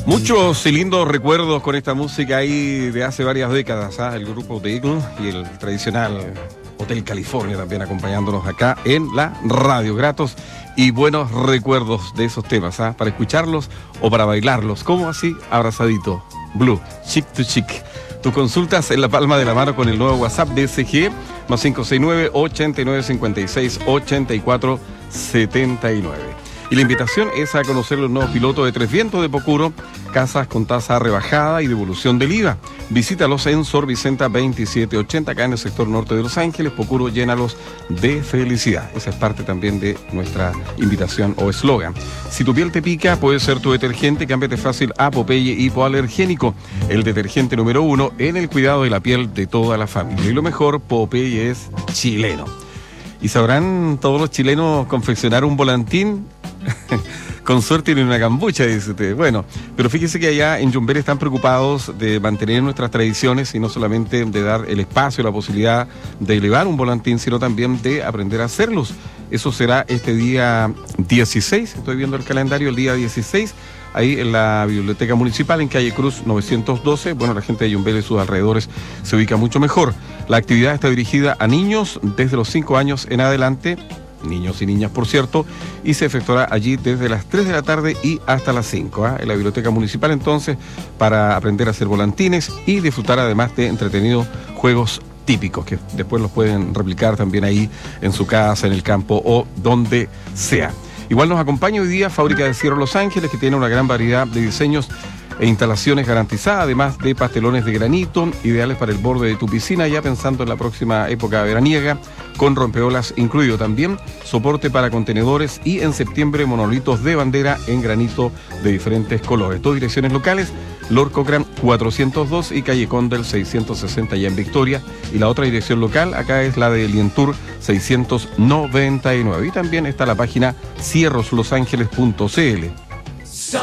Muchos y lindos recuerdos con esta música ahí de hace varias décadas, el grupo The Eagles y el tradicional Hotel California también acompañándonos acá en la radio. Gratos y buenos recuerdos de esos temas, para escucharlos o para bailarlos, como así, abrazadito, Blue, Chic to Chic. Tus consultas en la palma de la mano con el nuevo WhatsApp de SG, más 569-8956-8479. Y la invitación es a conocer los nuevos pilotos de Tres Vientos de Pocuro, casas con tasa rebajada y devolución del IVA. Visítalos en Sor Vicenta 2780, acá en el sector norte de Los Ángeles. Pocuro, llénalos de felicidad. Esa es parte también de nuestra invitación o eslogan. Si tu piel te pica, puede ser tu detergente. Cámbiate fácil a Popeye Hipoalergénico, el detergente número 1 en el cuidado de la piel de toda la familia. Y lo mejor, Popeye es chileno. ¿Y sabrán todos los chilenos confeccionar un volantín? Con suerte en una cambucha, dice usted. Bueno, pero fíjese que allá en Yumbel están preocupados de mantener nuestras tradiciones y no solamente de dar el espacio, la posibilidad de elevar un volantín, sino también de aprender a hacerlos. Eso será este día 16, estoy viendo el calendario, el día 16, ahí en la Biblioteca Municipal, en Calle Cruz 912. Bueno, la gente de Yumbel y sus alrededores se ubica mucho mejor. La actividad está dirigida a niños desde los 5 años en adelante, niños y niñas, por cierto, y se efectuará allí desde las 3 de la tarde y hasta las 5, en la Biblioteca Municipal, entonces, para aprender a hacer volantines y disfrutar además de entretenidos juegos típicos, que después los pueden replicar también ahí en su casa, en el campo o donde sea. Igual nos acompaña hoy día Fábrica de Cierro Los Ángeles, que tiene una gran variedad de diseños e instalaciones garantizadas, además de pastelones de granito, ideales para el borde de tu piscina, ya pensando en la próxima época veraniega, con rompeolas incluido también, soporte para contenedores y en septiembre monolitos de bandera en granito de diferentes colores. Dos direcciones locales, Lord Cochrane 402 y Calle Condel 660 ya en Victoria, y la otra dirección local acá es la de Lientour 699, y también está la página cierroslosangeles.cl.